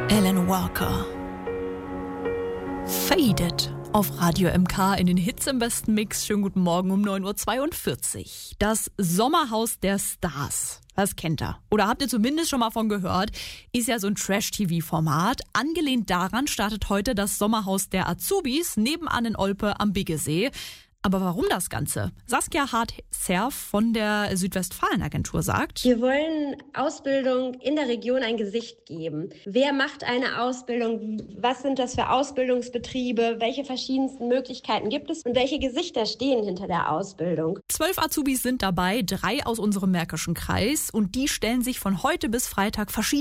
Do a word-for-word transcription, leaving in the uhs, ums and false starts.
Alan Walker. Faded auf Radio M K in den Hits im besten Mix. Schönen guten Morgen um neun Uhr zweiundvierzig. Das Sommerhaus der Stars. Das kennt ihr. Oder habt ihr zumindest schon mal von gehört. Ist ja so ein Trash-T V-Format. Angelehnt daran startet heute das Sommerhaus der Azubis nebenan in Olpe am Biggesee. Aber warum das Ganze? Saskia Hart-Serf von der Südwestfalen-Agentur sagt: Wir wollen Ausbildung in der Region ein Gesicht geben. Wer macht eine Ausbildung? Was sind das für Ausbildungsbetriebe? Welche verschiedensten Möglichkeiten gibt es? Und welche Gesichter stehen hinter der Ausbildung? Zwölf Azubis sind dabei, drei aus unserem Märkischen Kreis. Und die stellen sich von heute bis Freitag verschiedene